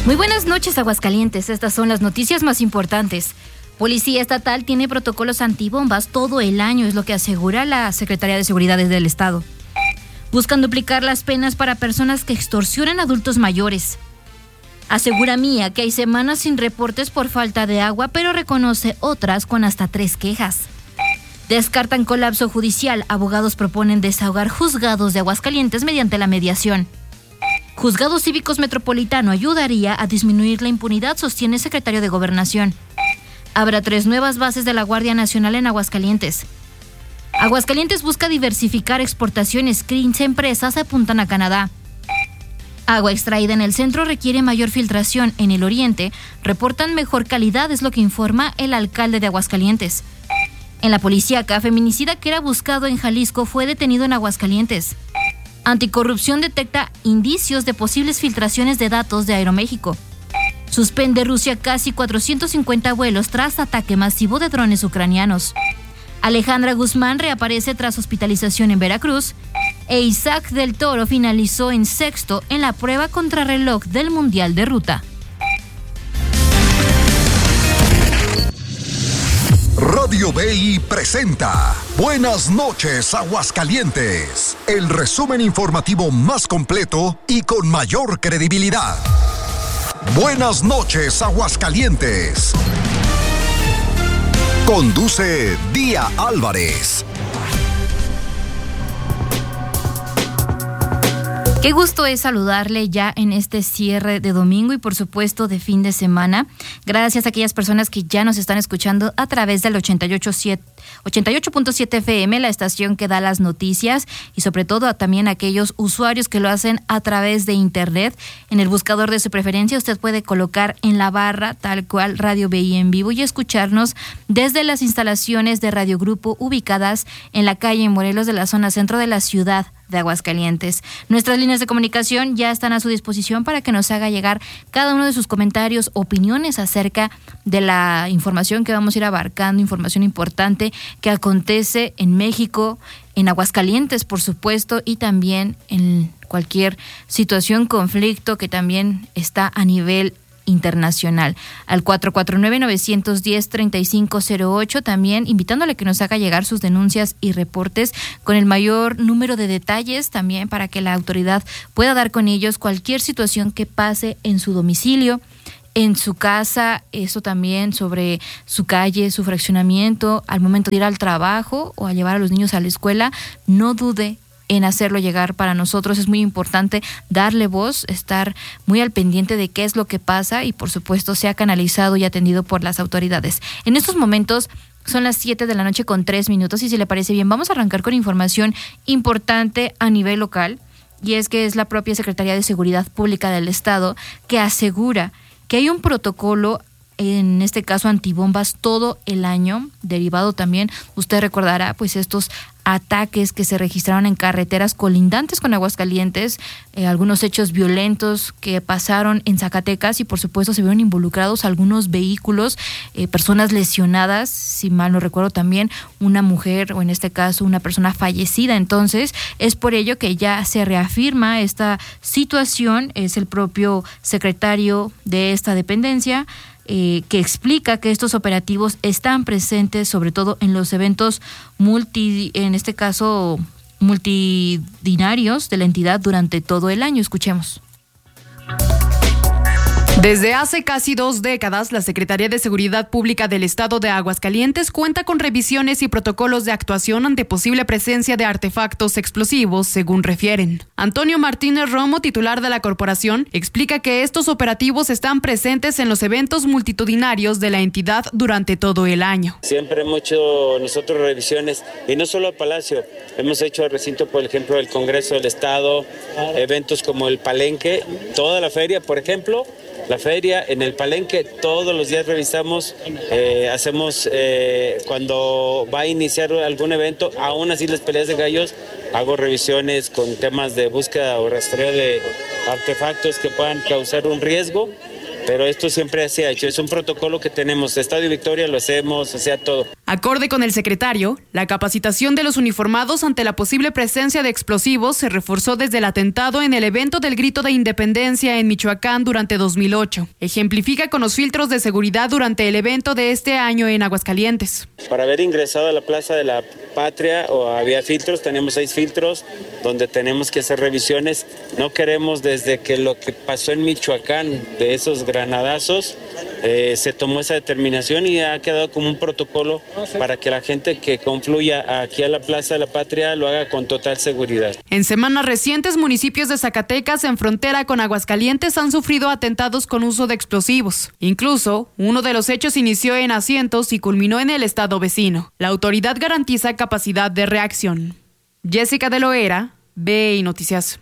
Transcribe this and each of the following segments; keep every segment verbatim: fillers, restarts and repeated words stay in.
Muy buenas noches, Aguascalientes. Estas son las noticias más importantes. Policía Estatal tiene protocolos antibombas todo el año, es lo que asegura la Secretaría de Seguridad del Estado. Buscan duplicar las penas para personas que extorsionan a adultos mayores. Asegura Mía que hay semanas sin reportes por falta de agua, pero reconoce otras con hasta tres quejas. Descartan colapso judicial. Abogados proponen desahogar juzgados de Aguascalientes mediante la mediación. Juzgados Cívicos Metropolitano ayudaría a disminuir la impunidad, sostiene secretario de Gobernación. Habrá tres nuevas bases de la Guardia Nacional en Aguascalientes. Aguascalientes busca diversificar exportaciones. quince empresas apuntan a Canadá. Agua extraída en el centro requiere mayor filtración. En el oriente reportan mejor calidad, es lo que informa el alcalde de Aguascalientes. En la policíaca, feminicida que era buscado en Jalisco fue detenido en Aguascalientes. Anticorrupción detecta indicios de posibles filtraciones de datos de Aeroméxico. Suspende Rusia casi cuatrocientos cincuenta vuelos tras ataque masivo de drones ucranianos. Alejandra Guzmán reaparece tras hospitalización en Veracruz. E Isaac del Toro finalizó en sexto en la prueba contrarreloj del Mundial de Ruta. Radio B I presenta Buenas noches, Aguascalientes, el resumen informativo más completo y con mayor credibilidad. Buenas noches, Aguascalientes. Conduce Día Álvarez. Qué gusto es saludarle ya en este cierre de domingo y por supuesto de fin de semana. Gracias a aquellas personas que ya nos están escuchando a través del ochenta y ocho punto siete F M, la estación que da las noticias, y sobre todo a también a aquellos usuarios que lo hacen a través de internet. En el buscador de su preferencia usted puede colocar en la barra tal cual Radio B I en vivo y escucharnos desde las instalaciones de Radio Grupo ubicadas en la calle Morelos de la zona centro de la ciudad de Aguascalientes. Nuestras líneas de comunicación ya están a su disposición para que nos haga llegar cada uno de sus comentarios, opiniones acerca de la información que vamos a ir abarcando, información importante que acontece en México, en Aguascalientes, por supuesto, y también en cualquier situación, conflicto que también está a nivel internacional. Al cuatro cuatro nueve, nueve uno cero, tres cinco cero ocho, también invitándole a que nos haga llegar sus denuncias y reportes con el mayor número de detalles, también para que la autoridad pueda dar con ellos cualquier situación que pase en su domicilio, en su casa, eso también sobre su calle, su fraccionamiento, al momento de ir al trabajo o a llevar a los niños a la escuela. No dude en hacerlo llegar. Para nosotros es muy importante darle voz, estar muy al pendiente de qué es lo que pasa y por supuesto sea canalizado y atendido por las autoridades. En estos momentos son las siete de la noche con tres minutos y si le parece bien vamos a arrancar con información importante a nivel local, y es que es la propia Secretaría de Seguridad Pública del Estado que asegura que hay un protocolo, en este caso antibombas, todo el año, derivado también, usted recordará, pues estos ataques que se registraron en carreteras colindantes con Aguascalientes, eh, algunos hechos violentos que pasaron en Zacatecas y por supuesto se vieron involucrados algunos vehículos, eh, personas lesionadas, si mal no recuerdo también una mujer o en este caso una persona fallecida. Entonces es por ello que ya se reafirma esta situación. Es el propio secretario de esta dependencia Eh, que explica que estos operativos están presentes sobre todo en los eventos multi, en este caso multidinarios de la entidad durante todo el año. Escuchemos. Desde hace casi dos décadas, la Secretaría de Seguridad Pública del Estado de Aguascalientes cuenta con revisiones y protocolos de actuación ante posible presencia de artefactos explosivos, según refieren. Antonio Martínez Romo, titular de la corporación, explica que estos operativos están presentes en los eventos multitudinarios de la entidad durante todo el año. Siempre hemos hecho nosotros revisiones, y no solo al Palacio, hemos hecho el recinto, por ejemplo, del Congreso del Estado, eventos como el Palenque, toda la feria, por ejemplo. La feria, en el Palenque, todos los días revisamos, eh, hacemos, eh, cuando va a iniciar algún evento, aún así las peleas de gallos, hago revisiones con temas de búsqueda o rastreo de artefactos que puedan causar un riesgo, pero esto siempre se ha hecho, es un protocolo que tenemos, Estadio Victoria lo hacemos, o sea, todo. Acorde con el secretario, la capacitación de los uniformados ante la posible presencia de explosivos se reforzó desde el atentado en el evento del Grito de Independencia en Michoacán durante dos mil ocho. Ejemplifica con los filtros de seguridad durante el evento de este año en Aguascalientes. Para haber ingresado a la Plaza de la Patria o había filtros, tenemos seis filtros donde tenemos que hacer revisiones. No queremos desde que lo que pasó en Michoacán, de esos granadazos, eh, se tomó esa determinación y ha quedado como un protocolo para que la gente que confluya aquí a la Plaza de la Patria lo haga con total seguridad. En semanas recientes, municipios de Zacatecas en frontera con Aguascalientes han sufrido atentados con uso de explosivos. Incluso, uno de los hechos inició en Asientos y culminó en el estado vecino. La autoridad garantiza capacidad de reacción. Jessica de Loera, B I Noticias.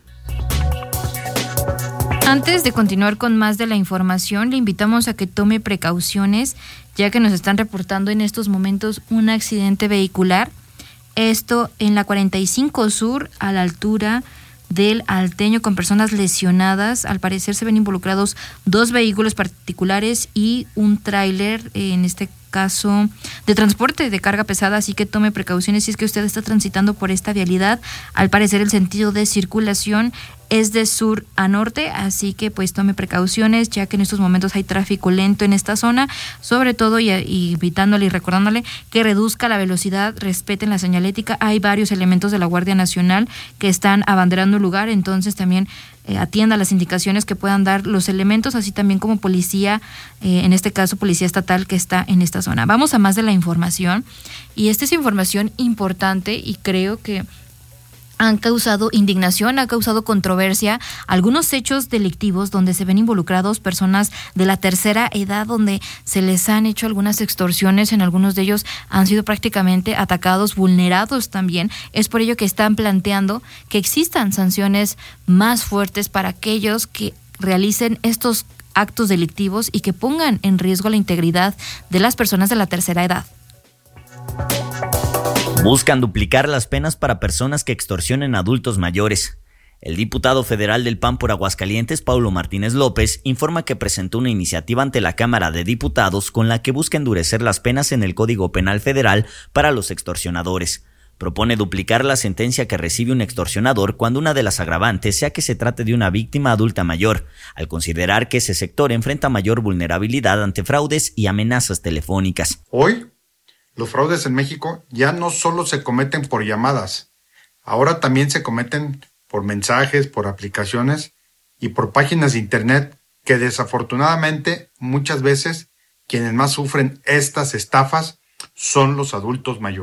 Antes de continuar con más de la información, le invitamos a que tome precauciones, ya que nos están reportando en estos momentos un accidente vehicular. Esto en la cuarenta y cinco Sur, a la altura del Alteño, con personas lesionadas. Al parecer se ven involucrados dos vehículos particulares y un tráiler, en este caso de transporte de carga pesada, así que tome precauciones si es que usted está transitando por esta vialidad. Al parecer el sentido de circulación es de sur a norte, así que pues tome precauciones, ya que en estos momentos hay tráfico lento en esta zona, sobre todo y, y invitándole y recordándole que reduzca la velocidad, respeten la señalética. Hay varios elementos de la Guardia Nacional que están abanderando el lugar, entonces también eh, atienda las indicaciones que puedan dar los elementos, así también como policía, eh, en este caso policía estatal que está en esta zona. Vamos a más de la información, y esta es información importante y creo que han causado indignación, ha causado controversia algunos hechos delictivos donde se ven involucrados personas de la tercera edad, donde se les han hecho algunas extorsiones, en algunos de ellos han sido prácticamente atacados, vulnerados también. Es por ello que están planteando que existan sanciones más fuertes para aquellos que realicen estos actos delictivos y que pongan en riesgo la integridad de las personas de la tercera edad. Buscan duplicar las penas para personas que extorsionen a adultos mayores. El diputado federal del P A N por Aguascalientes, Paulo Martínez López, informa que presentó una iniciativa ante la Cámara de Diputados con la que busca endurecer las penas en el Código Penal Federal para los extorsionadores. Propone duplicar la sentencia que recibe un extorsionador cuando una de las agravantes sea que se trate de una víctima adulta mayor, al considerar que ese sector enfrenta mayor vulnerabilidad ante fraudes y amenazas telefónicas. Hoy, los fraudes en México ya no solo se cometen por llamadas, ahora también se cometen por mensajes, por aplicaciones y por páginas de internet, que desafortunadamente muchas veces quienes más sufren estas estafas son los adultos mayores.